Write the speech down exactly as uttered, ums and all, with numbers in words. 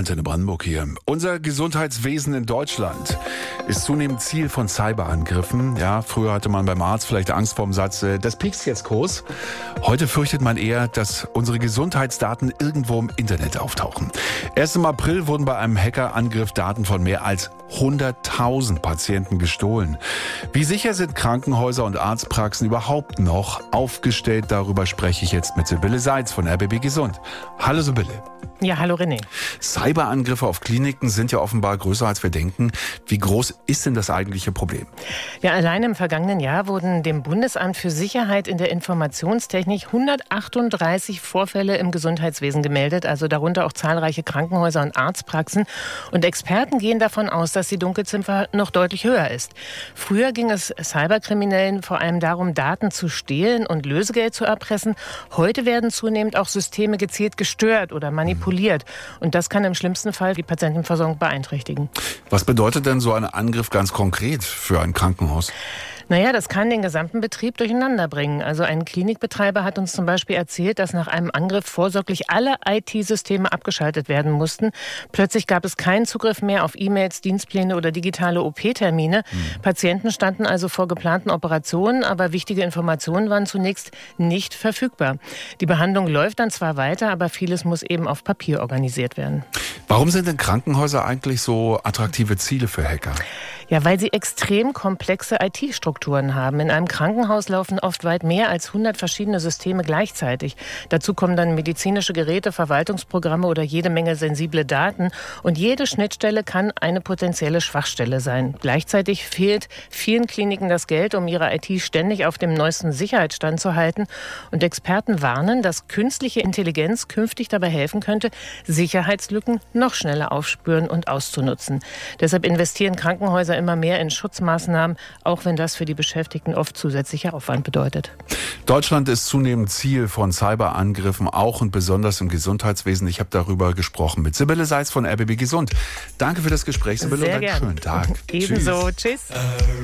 Antenne Brandenburg hier. Unser Gesundheitswesen in Deutschland ist zunehmend Ziel von Cyberangriffen. Ja, früher hatte man beim Arzt vielleicht Angst vor dem Satz, äh, das piekst jetzt groß. Heute fürchtet man eher, dass unsere Gesundheitsdaten irgendwo im Internet auftauchen. Erst im April wurden bei einem Hackerangriff Daten von mehr als hunderttausend Patienten gestohlen. Wie sicher sind Krankenhäuser und Arztpraxen überhaupt noch aufgestellt? Darüber spreche ich jetzt mit Sibylle Seitz von R B B Gesund. Hallo Sibylle. Ja, hallo René. Cyberangriffe auf Kliniken sind ja offenbar größer, als wir denken. Wie groß ist denn das eigentliche Problem? Ja, allein im vergangenen Jahr wurden dem Bundesamt für Sicherheit in der Informationstechnik hundertachtunddreißig Vorfälle im Gesundheitswesen gemeldet, also darunter auch zahlreiche Krankenhäuser und Arztpraxen. Und Experten gehen davon aus, dass die Dunkelziffer noch deutlich höher ist. Früher ging es Cyberkriminellen vor allem darum, Daten zu stehlen und Lösegeld zu erpressen. Heute werden zunehmend auch Systeme gezielt gestört oder manipuliert. Und das kann im schlimmsten Fall die Patientenversorgung beeinträchtigen. Was bedeutet denn so ein Angriff ganz konkret für ein Krankenhaus? Naja, das kann den gesamten Betrieb durcheinander bringen. Also ein Klinikbetreiber hat uns zum Beispiel erzählt, dass nach einem Angriff vorsorglich alle I T-Systeme abgeschaltet werden mussten. Plötzlich gab es keinen Zugriff mehr auf E-Mails, Dienstpläne oder digitale O P-Termine. Mhm. Patienten standen also vor geplanten Operationen, aber wichtige Informationen waren zunächst nicht verfügbar. Die Behandlung läuft dann zwar weiter, aber vieles muss eben auf Papier organisiert werden. Warum sind denn Krankenhäuser eigentlich so attraktive Ziele für Hacker? Ja, weil sie extrem komplexe I T-Strukturen haben. In einem Krankenhaus laufen oft weit mehr als hundert verschiedene Systeme gleichzeitig. Dazu kommen dann medizinische Geräte, Verwaltungsprogramme oder jede Menge sensible Daten. Und jede Schnittstelle kann eine potenzielle Schwachstelle sein. Gleichzeitig fehlt vielen Kliniken das Geld, um ihre I T ständig auf dem neuesten Sicherheitsstand zu halten. Und Experten warnen, dass künstliche Intelligenz künftig dabei helfen könnte, Sicherheitslücken noch schneller aufspüren und auszunutzen. Deshalb investieren Krankenhäuser immer mehr in Schutzmaßnahmen, auch wenn das für die Beschäftigten oft zusätzlicher Aufwand bedeutet. Deutschland ist zunehmend Ziel von Cyberangriffen, auch und besonders im Gesundheitswesen. Ich habe darüber gesprochen mit Sibylle Seitz von R B B Gesund. Danke für das Gespräch, Sibylle, und einen schönen Tag. Ebenso. Tschüss. Tschüss.